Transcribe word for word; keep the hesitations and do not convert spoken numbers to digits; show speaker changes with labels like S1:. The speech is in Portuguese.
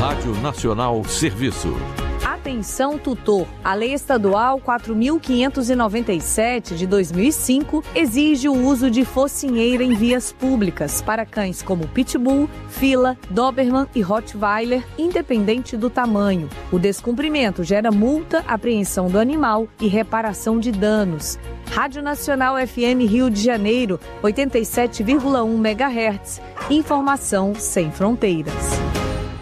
S1: Rádio Nacional Serviço.
S2: Atenção, tutor! A Lei Estadual quatro mil quinhentos e noventa e sete de dois mil e cinco exige o uso de focinheira em vias públicas para cães como Pitbull, Fila, Doberman e Rottweiler, independente do tamanho. O descumprimento gera multa, apreensão do animal e reparação de danos. Rádio Nacional F M Rio de Janeiro, oitenta e sete vírgula um megahertz. Informação sem fronteiras.